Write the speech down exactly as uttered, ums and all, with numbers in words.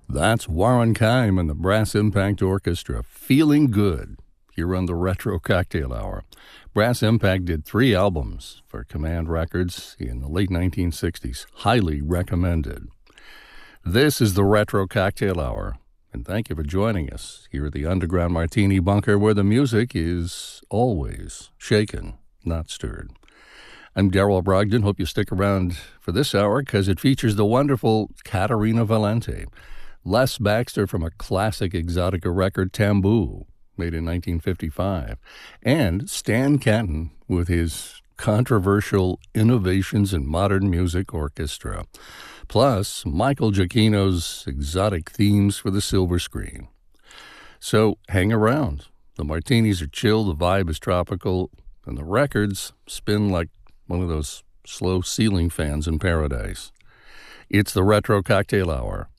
That's Warren Keim and the Brass Impact Orchestra, Feeling Good, here on the Retro Cocktail Hour. Brass Impact did three albums for Command Records in the late nineteen sixties. Highly recommended. This is the Retro Cocktail Hour, and thank you for joining us here at the Underground Martini Bunker, where the music is always shaken, not stirred. I'm Darrell Brogdon. Hope you stick around for this hour because it features the wonderful Caterina Valente, Les Baxter from a classic Exotica record, Tamboo, made in nineteen fifty-five, and Stan Kenton with his controversial Innovations in Modern Music Orchestra, plus Michael Giacchino's exotic themes for the silver screen. So hang around. The martinis are chill, the vibe is tropical, and the records spin like one of those slow ceiling fans in paradise. It's the Retro Cocktail Hour